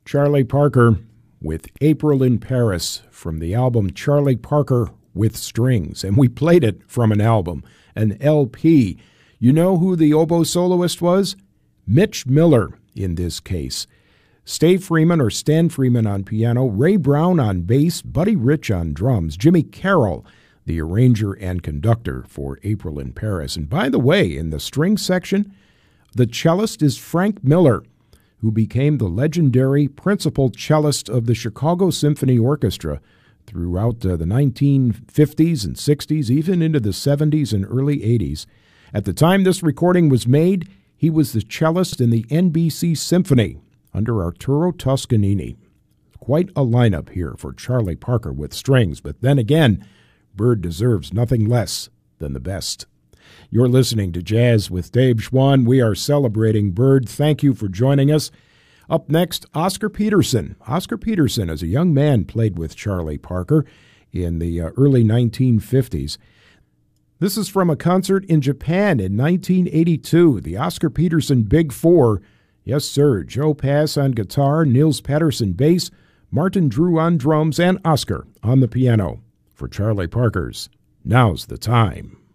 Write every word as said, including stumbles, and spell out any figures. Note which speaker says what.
Speaker 1: Charlie Parker with April in Paris from the album Charlie Parker with Strings. And we played it from an album, an L P. You know who the oboe soloist was? Mitch Miller in this case. Stave Freeman or Stan Freeman on piano, Ray Brown on bass, Buddy Rich on drums, Jimmy Carroll, the arranger and conductor for April in Paris. And by the way, in the string section, the cellist is Frank Miller, who became the legendary principal cellist of the Chicago Symphony Orchestra throughout uh, the nineteen fifties and sixties, even into the seventies and early eighties. At the time this recording was made, he was the cellist in the N B C Symphony under Arturo Toscanini. Quite a lineup here for Charlie Parker with strings, but then again, Bird deserves nothing less than the best. You're listening to Jazz with Dave Schwann. We are celebrating Bird. Thank you for joining us. Up next, Oscar Peterson. Oscar Peterson, as a young man, played with Charlie Parker in the uh, early nineteen fifties. This is from a concert in Japan in nineteen eighty-two, the Oscar Peterson Big Four. Yes, sir, Joe Pass on guitar, Nils Patterson bass, Martin Drew on drums, and Oscar on the piano for Charlie Parker's Now's the Time.